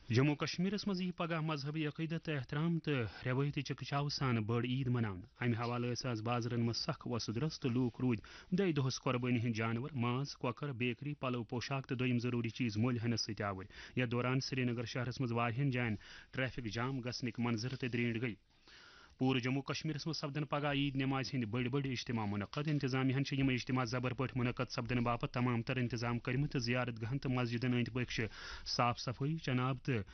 जम्मू कश्मीर मज पगह मजहबी अकीदत एहतराम तो रवायती चकचाव सान बड़ ईद मनान अमि हवाले आज बाजरन मज सख वसुदरस तो लूक रूद दे दोहस कुर्बानी हंद जानवर माज कौकर बेकरी पलव पोशाक तो दोयम जरूरी चीज मोल हनस सत आवर यथ दौरान श्रीनगर शहरस मज वारियान जायन ट्रैफिक जाम गसनिक मंजर तो द्रींड गई। पूरे जम्मू कश्मीर मज सपदन पगह ईद नमाज हंद बड़ बड़ इज्तिमा मुनक़द इंतजामिया इज्तिमा जबर पट मुनक़द सपदन बापत तमाम तर इंतजाम कर्म तो जियारत गहन तो मस्जिदन अंद पक साफ सफाई चनाब तो